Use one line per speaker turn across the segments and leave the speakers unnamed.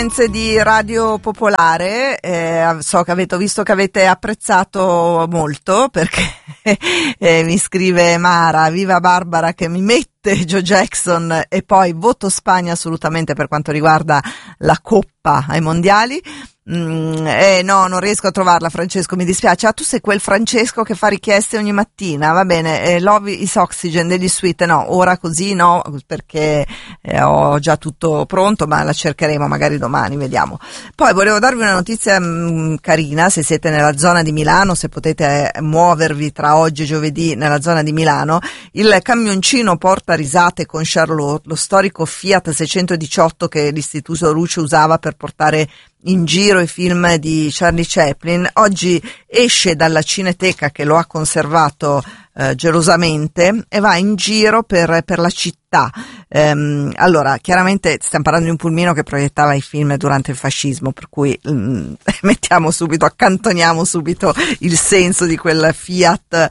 frequenze di Radio Popolare, so che ho visto che avete apprezzato molto, perché mi scrive Mara, viva Barbara che mi mette Joe Jackson, e poi voto Spagna assolutamente per quanto riguarda la Coppa ai mondiali. No, non riesco a trovarla, Francesco, mi dispiace. Tu sei quel Francesco che fa richieste ogni mattina, va bene. Love is Oxygen degli Sweet, no, ora così no, perché ho già tutto pronto, ma la cercheremo magari domani, vediamo. Poi volevo darvi una notizia carina, se siete nella zona di Milano, se potete muovervi tra oggi e giovedì nella zona di Milano. Il camioncino porta risate con Charlotte, lo storico Fiat 618 che l'Istituto Luce usava per portare in giro i film di Charlie Chaplin, oggi esce dalla Cineteca che lo ha conservato gelosamente e va in giro per la città. Allora, chiaramente stiamo parlando di un pulmino che proiettava i film durante il fascismo, per cui accantoniamo subito il senso di quel Fiat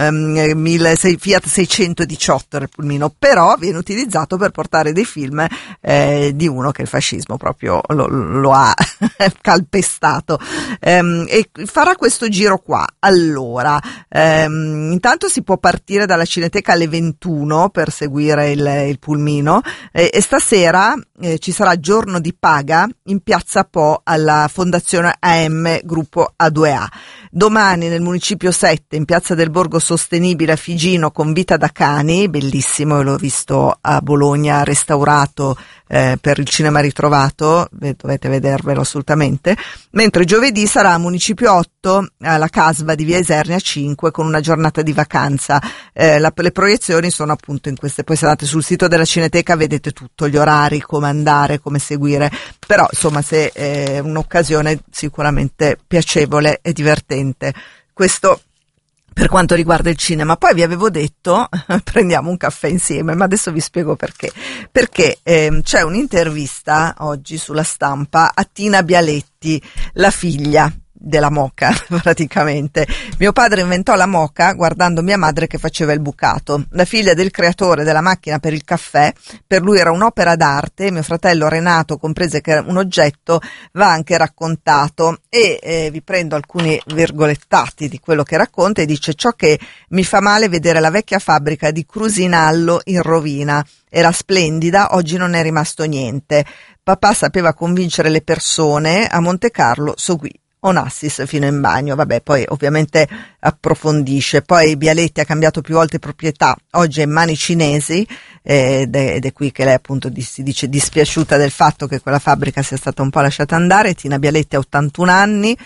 Fiat 618 era il pulmino, però viene utilizzato per portare dei film di uno che il fascismo proprio lo ha calpestato, e farà questo giro qua. Allora, intanto si può partire dalla Cineteca alle 21 per seguire il pulmino, e stasera ci sarà giorno di paga in Piazza Po alla Fondazione AM Gruppo A2A. Domani nel Municipio 7 in Piazza del Borgo Sostenibile a Figino con Vita da Cani, bellissimo, l'ho visto a Bologna restaurato per il cinema ritrovato, dovete vedervelo assolutamente. Mentre giovedì sarà a Municipio 8 alla Casva di Via Isernia 5 con una giornata di vacanza. Le proiezioni sono appunto in queste, poi se andate sul sito della Cineteca vedete tutto, gli orari, come andare, come seguire, però insomma se è un'occasione sicuramente piacevole e divertente. Questo per quanto riguarda il cinema. Poi vi avevo detto prendiamo un caffè insieme, ma adesso vi spiego perché. Perché c'è un'intervista oggi sulla Stampa a Tina Bialetti, la figlia della moka, praticamente. Mio padre inventò la moka guardando mia madre che faceva il bucato. La figlia del creatore della macchina per il caffè, per lui era un'opera d'arte, mio fratello Renato comprese che era un oggetto, va anche raccontato, e vi prendo alcuni virgolettati di quello che racconta e dice: ciò che mi fa male vedere la vecchia fabbrica di Crusinallo in rovina, era splendida, oggi non è rimasto niente. Papà sapeva convincere le persone, a Monte Carlo seguì Onassis fino in bagno. Vabbè, poi ovviamente approfondisce. Poi Bialetti ha cambiato più volte proprietà, oggi è in mani cinesi, ed è qui che lei appunto si dice dispiaciuta del fatto che quella fabbrica sia stata un po' lasciata andare. Tina Bialetti ha 81 anni,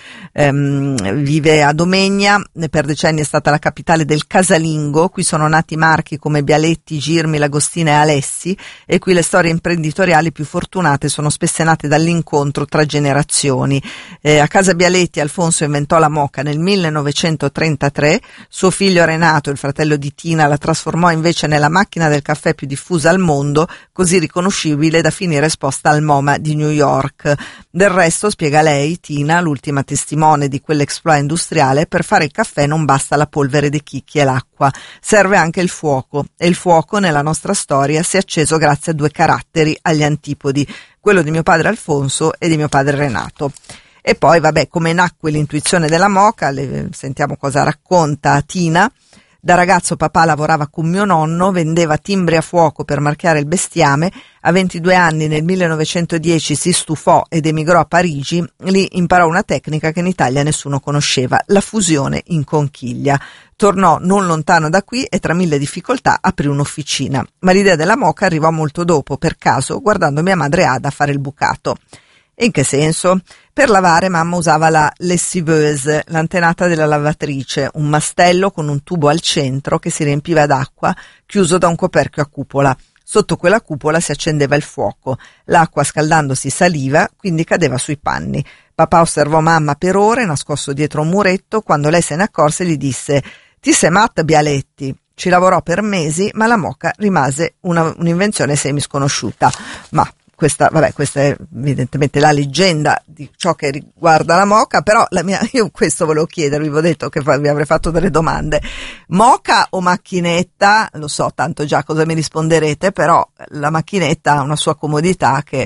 vive a Domegna, per decenni è stata la capitale del casalingo, qui sono nati marchi come Bialetti, Girmi, Lagostina e Alessi, e qui le storie imprenditoriali più fortunate sono spesse nate dall'incontro tra generazioni. A casa Bialetti Alfonso inventò la moka nel 1933, suo figlio Renato, il fratello di Tina, la trasformò invece nella macchina del caffè più diffusa al mondo, così riconoscibile da finire esposta al MoMA di New York. Del resto, spiega lei, Tina, l'ultima testimone di quell'exploit industriale, per fare il caffè non basta la polvere dei chicchi e l'acqua, serve anche il fuoco, e il fuoco nella nostra storia si è acceso grazie a due caratteri agli antipodi, quello di mio padre Alfonso e di mio padre Renato. E poi, vabbè, come nacque l'intuizione della moka, sentiamo cosa racconta Tina. Da ragazzo papà lavorava con mio nonno, vendeva timbri a fuoco per marchiare il bestiame. A 22 anni nel 1910 si stufò ed emigrò a Parigi. Lì imparò una tecnica che in Italia nessuno conosceva, la fusione in conchiglia. Tornò non lontano da qui e tra mille difficoltà aprì un'officina. Ma l'idea della moka arrivò molto dopo, per caso, guardando mia madre Ada fare il bucato. In che senso? Per lavare mamma usava la lessiveuse, l'antenata della lavatrice, un mastello con un tubo al centro che si riempiva d'acqua, chiuso da un coperchio a cupola. Sotto quella cupola si accendeva il fuoco. L'acqua scaldandosi saliva, quindi cadeva sui panni. Papà osservò mamma per ore, nascosto dietro un muretto. Quando lei se ne accorse gli disse: «Ti sei matta, Bialetti?» Ci lavorò per mesi, ma la moka rimase un'invenzione semisconosciuta. Ma questa è evidentemente la leggenda di ciò che riguarda la moka, però io questo volevo chiedervi, vi ho detto che vi avrei fatto delle domande. Moka o macchinetta? Lo so tanto già cosa mi risponderete, però la macchinetta ha una sua comodità che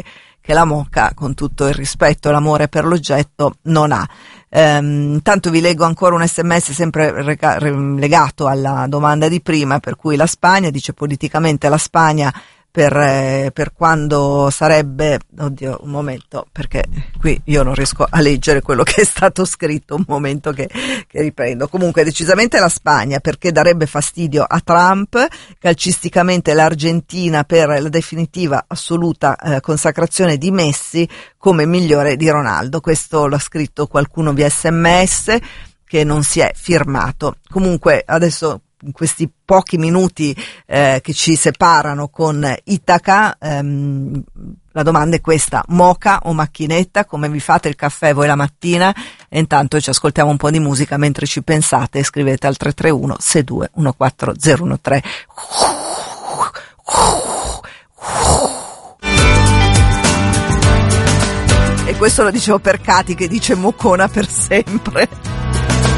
che la Moka, con tutto il rispetto e l'amore per l'oggetto, non ha. Intanto vi leggo ancora un SMS sempre legato alla domanda di prima, per cui la Spagna, dice politicamente la Spagna per quando sarebbe, oddio, un momento, perché qui io non riesco a leggere quello che è stato scritto, un momento che riprendo. Comunque decisamente la Spagna, perché darebbe fastidio a Trump, calcisticamente l'Argentina per la definitiva assoluta consacrazione di Messi come migliore di Ronaldo. Questo l'ha scritto qualcuno via SMS che non si è firmato. Comunque adesso, in questi pochi minuti che ci separano con Itaca, la domanda è questa: moka o macchinetta? Come vi fate il caffè voi la mattina? E intanto ci ascoltiamo un po' di musica mentre ci pensate, e scrivete al 331 62 14013. E questo lo dicevo per Cati, che dice moccona per sempre.